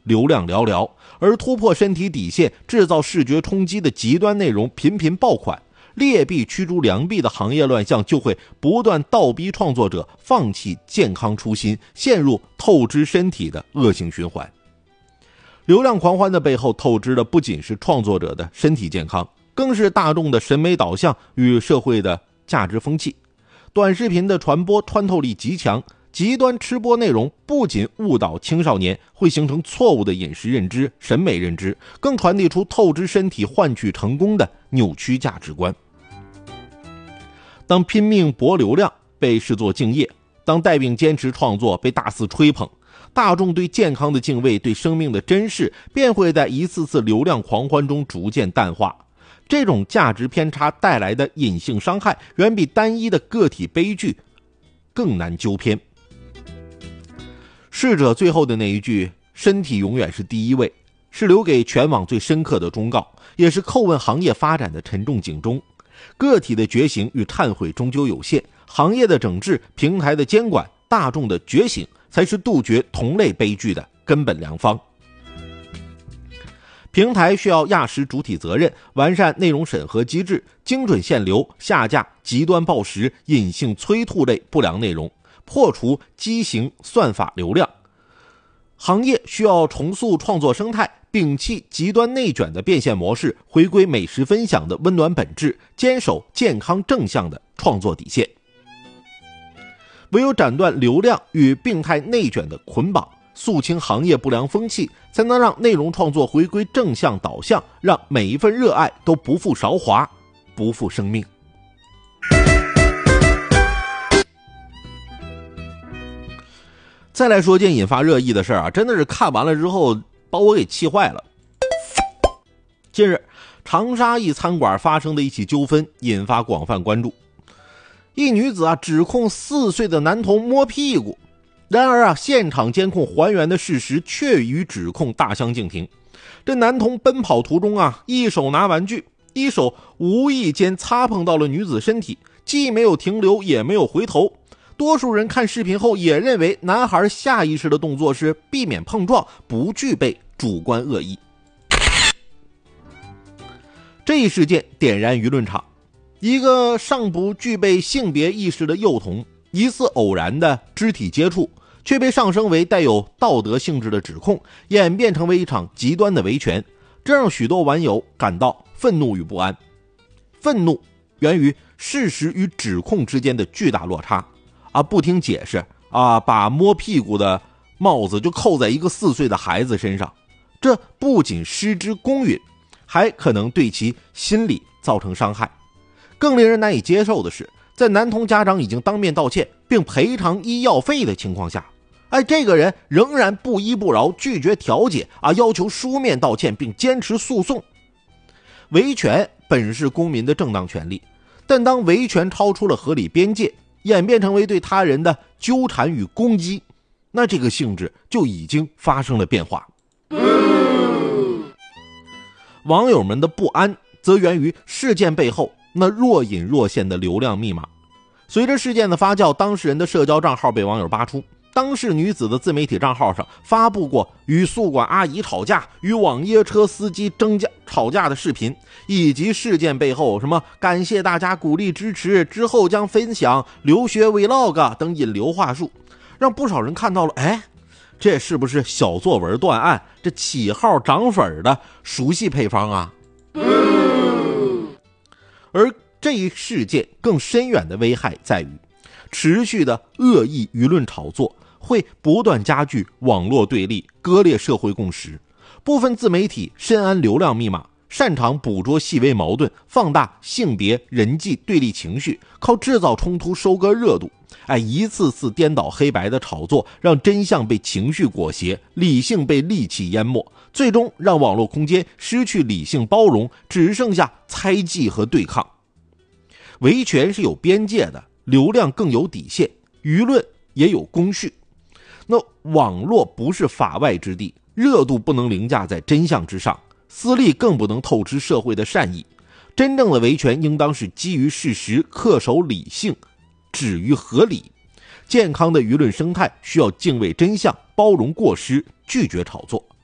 流量寥寥，而突破身体底线制造视觉冲击的极端内容频频爆款，劣币驱逐良币的行业乱象就会不断倒逼创作者放弃健康初心，陷入透支身体的恶性循环。流量狂欢的背后透支的不仅是创作者的身体健康，更是大众的审美导向与社会的价值风气。短视频的传播穿透力极强，极端吃播内容不仅误导青少年，会形成错误的饮食认知、审美认知，更传递出透支身体换取成功的扭曲价值观。当拼命博流量被视作敬业，当带病坚持创作被大肆吹捧，大众对健康的敬畏、对生命的珍视便会在一次次流量狂欢中逐渐淡化。这种价值偏差带来的隐性伤害远比单一的个体悲剧更难纠偏。逝者最后的那一句身体永远是第一位，是留给全网最深刻的忠告，也是叩问行业发展的沉重警钟。个体的觉醒与忏悔终究有限，行业的整治、平台的监管、大众的觉醒才是杜绝同类悲剧的根本良方。平台需要压实主体责任，完善内容审核机制，精准限流，下架极端暴食、隐性催吐类不良内容，破除畸形算法流量。行业需要重塑创作生态，摒弃极端内卷的变现模式，回归美食分享的温暖本质，坚守健康正向的创作底线。唯有斩断流量与病态内卷的捆绑，肃清行业不良风气，才能让内容创作回归正向导向，让每一份热爱都不负韶华，不负生命。再来说件引发热议的事儿真的是看完了之后把我给气坏了。近日，长沙一餐馆发生的一起纠纷引发广泛关注。一女子指控4岁的男童摸屁股，然而现场监控还原的事实却与指控大相径庭。这男童奔跑途中一手拿玩具，一手无意间擦碰到了女子身体，既没有停留也没有回头。多数人看视频后也认为男孩下意识的动作是避免碰撞，不具备主观恶意。这一事件点燃舆论场，一个尚不具备性别意识的幼童疑似偶然的肢体接触，却被上升为带有道德性质的指控，演变成为一场极端的维权，这让许多网友感到愤怒与不安。愤怒源于事实与指控之间的巨大落差不听解释把摸屁股的帽子就扣在一个4岁的孩子身上，这不仅失之公允，还可能对其心理造成伤害。更令人难以接受的是，在男童家长已经当面道歉并赔偿医药费的情况下，这个人仍然不依不饶，拒绝调解要求书面道歉并坚持诉讼。维权本是公民的正当权利，但当维权超出了合理边界，演变成为对他人的纠缠与攻击，那这个性质就已经发生了变化。网友们的不安则源于事件背后那若隐若现的流量密码。随着事件的发酵，当事人的社交账号被网友扒出，当事女子的自媒体账号上发布过与宿管阿姨吵架、与网约车司机吵架的视频，以及事件背后什么感谢大家鼓励支持，之后将分享留学 vlog 等引流话术，让不少人看到了这是不是小作文断案，这起号涨粉的熟悉配方啊？而这一事件更深远的危害在于，持续的恶意舆论炒作会不断加剧网络对立，割裂社会共识。部分自媒体深谙流量密码，擅长捕捉细微矛盾，放大性别、人际对立情绪，靠制造冲突收割热度。一次次颠倒黑白的炒作，让真相被情绪裹挟，理性被戾气淹没，最终让网络空间失去理性包容，只剩下猜忌和对抗。维权是有边界的，流量更有底线，舆论也有公序。那网络不是法外之地，热度不能凌驾在真相之上，私利更不能透支社会的善意。真正的维权应当是基于事实，恪守理性，止于合理。健康的舆论生态需要敬畏真相，包容过失，拒绝炒作。